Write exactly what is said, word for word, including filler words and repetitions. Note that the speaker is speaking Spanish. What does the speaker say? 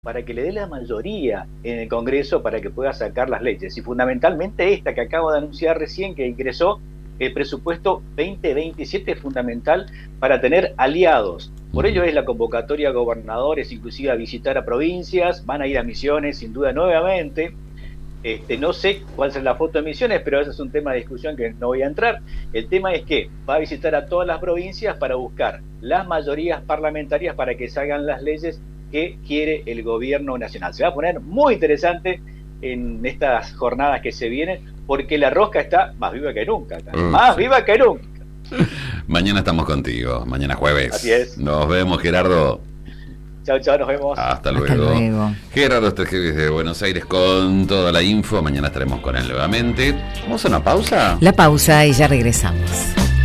para que le dé la mayoría en el Congreso para que pueda sacar las leyes. Y fundamentalmente esta que acabo de anunciar recién, que ingresó el presupuesto veinte veintisiete, es fundamental para tener aliados. Por ello es la convocatoria a gobernadores, inclusive a visitar a provincias, van a ir a Misiones sin duda nuevamente. Este, no sé cuál es la foto de Misiones, pero ese es un tema de discusión que no voy a entrar. El tema es que va a visitar a todas las provincias para buscar las mayorías parlamentarias para que salgan las leyes que quiere el gobierno nacional. Se va a poner muy interesante en estas jornadas que se vienen, porque la rosca está más viva que nunca, acá. Uh, más sí. viva que nunca. Mañana estamos contigo, mañana jueves. Así es. Nos vemos, Gerardo. Chao, chao, nos vemos. Hasta luego. Hasta luego. Gerardo Estejeves de Buenos Aires con toda la info. Mañana estaremos con él nuevamente. ¿Vamos a una pausa? La pausa y ya regresamos.